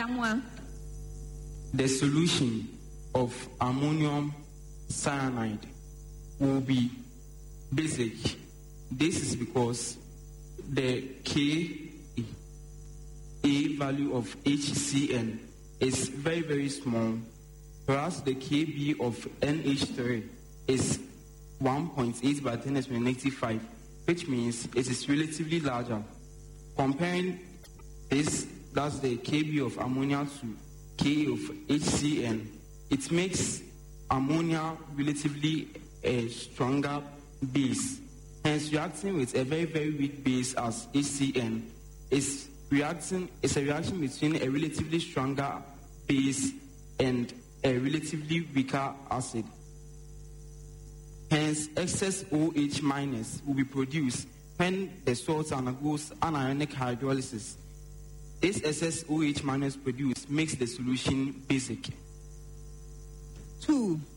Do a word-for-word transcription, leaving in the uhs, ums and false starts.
the solution of ammonium cyanide will be basic. This is because the K A value of H C n is very, very small, whereas the K B of N H three is one point eight by ten to the negative five, which means it is relatively larger. Comparing this, that's the K B of ammonia to K of H C n, it makes ammonia relatively a stronger base. Hence, reacting with a very, very weak base as H C n is reacting is a reaction between a relatively stronger base and a relatively weaker acid. Hence, excess OH minus will be produced when the salt undergoes anionic hydrolysis. This excess OH minus produced makes the solution basic. Two.